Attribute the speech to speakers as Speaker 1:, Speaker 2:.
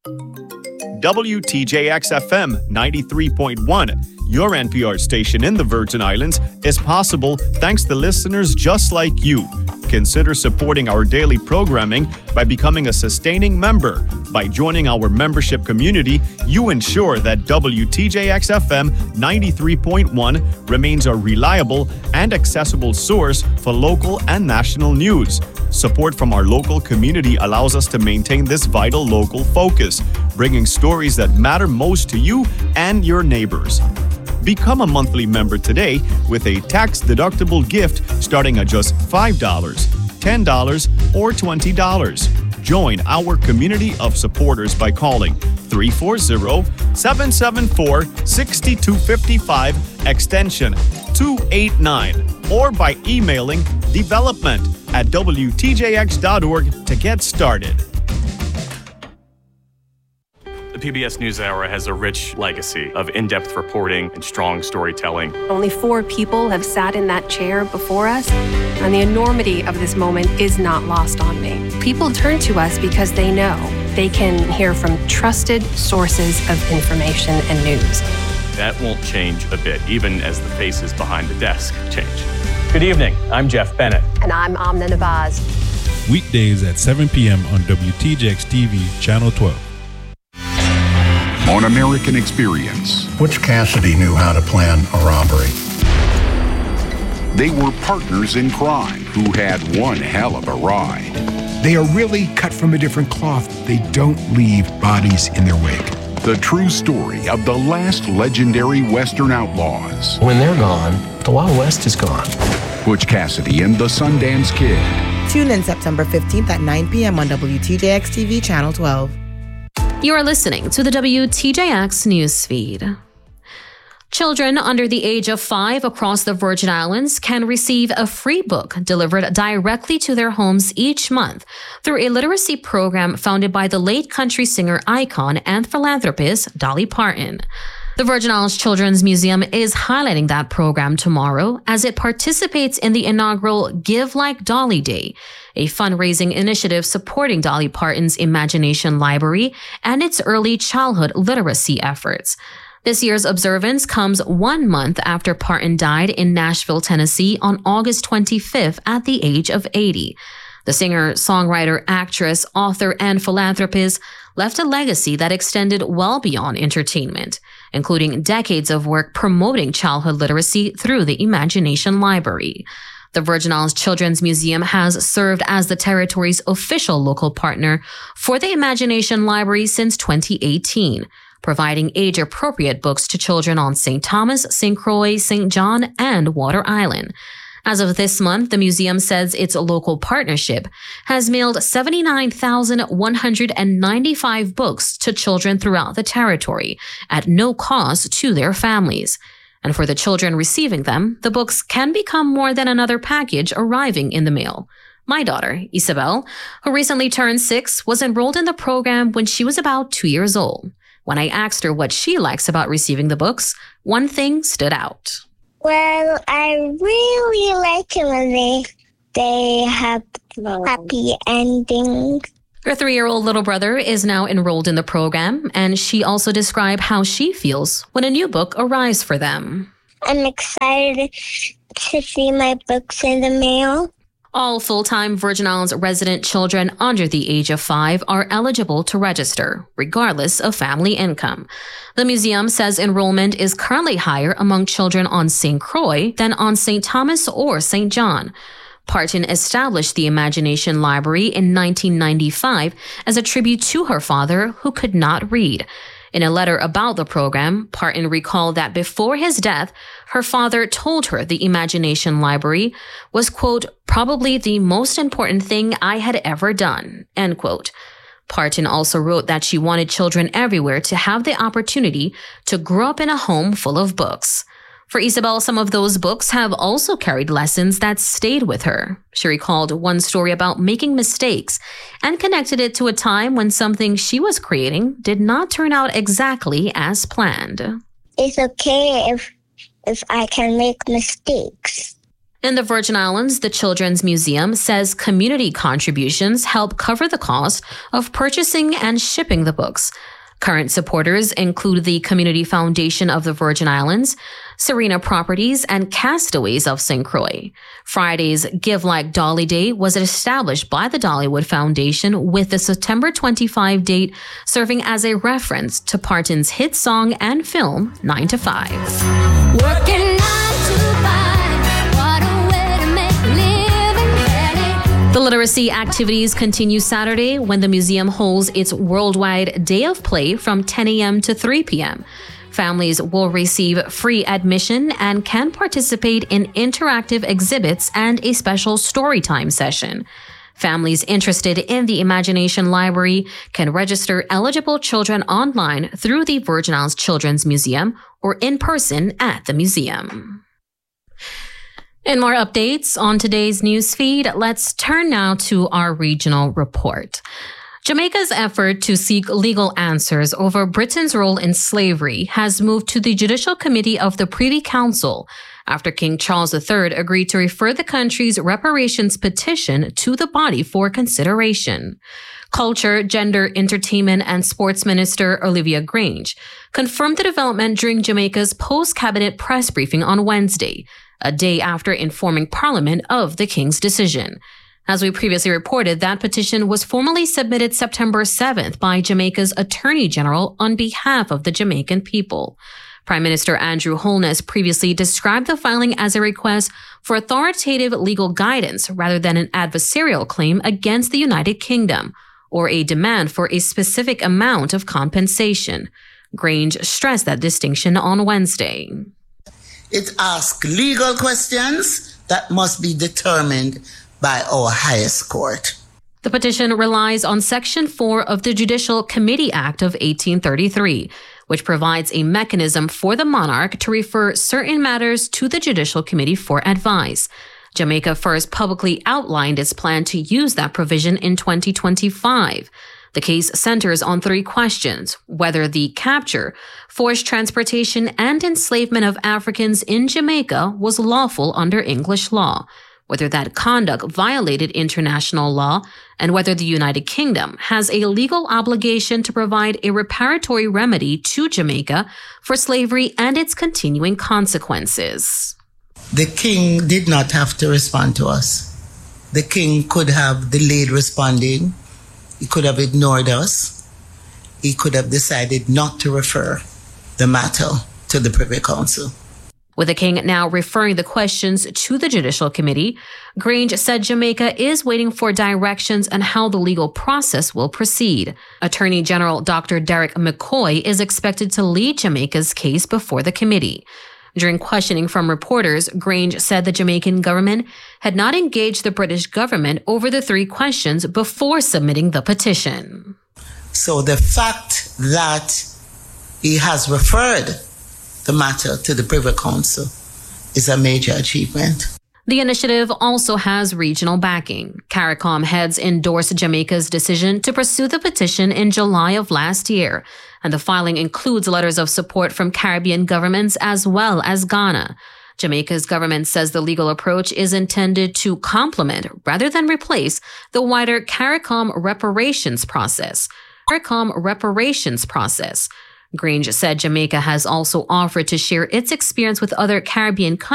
Speaker 1: WTJX-FM 93.1, your NPR station in the Virgin Islands, is possible thanks to listeners just like you. Consider supporting our daily programming by becoming a sustaining member. By joining our membership community, you ensure that WTJX-FM 93.1 remains a reliable and accessible source for local and national news. Support from our local community allows us to maintain this vital local focus, bringing stories that matter most to you and your neighbors. Become a monthly member today with a tax-deductible gift starting at just $5, $10, or $20. Join our community of supporters by calling 340-774-6255 extension 289 or by emailing development@wtjx.org to get started.
Speaker 2: The PBS NewsHour has a rich legacy of in-depth reporting and strong storytelling.
Speaker 3: Only 4 people have sat in that chair before us, and the enormity of this moment is not lost on me. People turn to us because they know they can hear from trusted sources of information and news.
Speaker 2: That won't change a bit, even as the faces behind the desk change. Good evening, I'm Jeff Bennett.
Speaker 3: And I'm Amna Nabaz.
Speaker 4: Weekdays at 7 p.m. on WTJX TV, Channel 12.
Speaker 5: On American Experience,
Speaker 6: Butch Cassidy knew how to plan a robbery.
Speaker 5: they were partners in crime who had one hell of a ride.
Speaker 7: They are really cut from a different cloth. They don't leave bodies in their wake.
Speaker 5: The true story of the last legendary Western outlaws.
Speaker 8: When they're gone, the Wild West is gone.
Speaker 5: Butch Cassidy and the Sundance Kid.
Speaker 9: Tune in September 15th at 9 p.m. on WTJX TV, Channel 12.
Speaker 10: You are listening to the WTJX newsfeed. Children under the age of 5 across the Virgin Islands can receive a free book delivered directly to their homes each month through a literacy program founded by the late country singer icon and philanthropist Dolly Parton. The Virgin Islands Children's Museum is highlighting that program tomorrow as it participates in the inaugural Give Like Dolly Day, a fundraising initiative supporting Dolly Parton's Imagination Library and its early childhood literacy efforts. This year's observance comes 1 month after Parton died in Nashville, Tennessee on August 25th at the age of 80. The singer, songwriter, actress, author, and philanthropist left a legacy that extended well beyond entertainment, including decades of work promoting childhood literacy through the Imagination Library. The Virgin Islands Children's Museum has served as the territory's official local partner for the Imagination Library since 2018, providing age-appropriate books to children on St. Thomas, St. Croix, St. John, and Water Island. As of this month, the museum says its local partnership has mailed 79,195 books to children throughout the territory at no cost to their families. And for the children receiving them, the books can become more than another package arriving in the mail. My daughter, Isabel, who recently turned 6, was enrolled in the program when she was about 2 years old. When I asked her what she likes about receiving the books, one thing stood out.
Speaker 11: Well, I really like it when they have happy endings.
Speaker 10: Her 3-year-old little brother is now enrolled in the program, and she also described how she feels when a new book arrives for them.
Speaker 11: I'm excited to see my books in the mail.
Speaker 10: All full-time Virgin Islands resident children under the age of 5 are eligible to register, regardless of family income. The museum says enrollment is currently higher among children on St. Croix than on St. Thomas or St. John. Parton established the Imagination Library in 1995 as a tribute to her father, who could not read. In a letter about the program, Parton recalled that before his death, her father told her the Imagination Library was, quote, probably the most important thing I had ever done, end quote. Parton also wrote that she wanted children everywhere to have the opportunity to grow up in a home full of books. For Isabel, some of those books have also carried lessons that stayed with her. She recalled one story about making mistakes and connected it to a time when something she was creating did not turn out exactly as planned.
Speaker 11: It's okay if I can make mistakes.
Speaker 10: In the Virgin Islands, the Children's Museum says community contributions help cover the cost of purchasing and shipping the books. Current supporters include the Community Foundation of the Virgin Islands, Serena Properties, and Castaways of St. Croix. Friday's Give Like Dolly Day was established by the Dollywood Foundation with the September 25 date serving as a reference to Parton's hit song and film 9 to 5.
Speaker 12: Working 9 to 5, what a way to make a living.
Speaker 10: The literacy activities continue Saturday when the museum holds its worldwide Day of Play from 10 a.m. to 3 p.m. Families will receive free admission and can participate in interactive exhibits and a special storytime session. Families interested in the Imagination Library can register eligible children online through the Virgin Islands Children's Museum or in person at the museum. And more updates on today's newsfeed. Let's turn now to our regional report. Jamaica's effort to seek legal answers over Britain's role in slavery has moved to the Judicial Committee of the Privy Council after King Charles III agreed to refer the country's reparations petition to the body for consideration. Culture, Gender, Entertainment and Sports Minister Olivia Grange confirmed the development during Jamaica's post-cabinet press briefing on Wednesday, a day after informing Parliament of the King's decision. As we previously reported, that petition was formally submitted September 7th by Jamaica's Attorney General on behalf of the Jamaican people. Prime Minister Andrew Holness previously described the filing as a request for authoritative legal guidance rather than an adversarial claim against the United Kingdom or a demand for a specific amount of compensation. Grange stressed that distinction on Wednesday.
Speaker 13: It asks legal questions that must be determined by our highest court.
Speaker 10: The petition relies on Section 4 of the Judicial Committee Act of 1833, which provides a mechanism for the monarch to refer certain matters to the Judicial Committee for advice. Jamaica first publicly outlined its plan to use that provision in 2025. The case centers on 3 questions: whether the capture, forced transportation, and enslavement of Africans in Jamaica was lawful under English law, whether that conduct violated international law, and whether the United Kingdom has a legal obligation to provide a reparatory remedy to Jamaica for slavery and its continuing consequences.
Speaker 13: The king did not have to respond to us. The king could have delayed responding. He could have ignored us. He could have decided not to refer the matter to the Privy Council.
Speaker 10: With the king now referring the questions to the Judicial Committee, Grange said Jamaica is waiting for directions on how the legal process will proceed. Attorney General Dr. Derek McCoy is expected to lead Jamaica's case before the committee. During questioning from reporters, Grange said the Jamaican government had not engaged the British government over the 3 questions before submitting the petition.
Speaker 13: So the fact that he has referred the matter to the Privy Council is a major achievement.
Speaker 10: The initiative also has regional backing. CARICOM heads endorsed Jamaica's decision to pursue the petition in July of last year, and the filing includes letters of support from Caribbean governments as well as Ghana. Jamaica's government says the legal approach is intended to complement rather than replace the wider CARICOM reparations process. Grange said Jamaica has also offered to share its experience with other Caribbean countries